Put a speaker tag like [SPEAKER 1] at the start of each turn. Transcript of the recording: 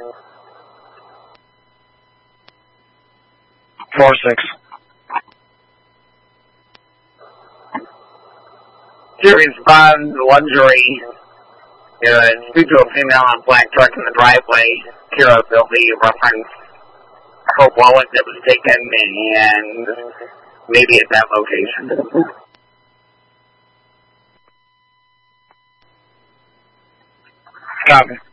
[SPEAKER 1] 4-6.
[SPEAKER 2] Series 5 luxury. Speak to a female on black truck in the driveway. Kira Bilby reference her wallet that was taken and maybe at that location.
[SPEAKER 1] Copy.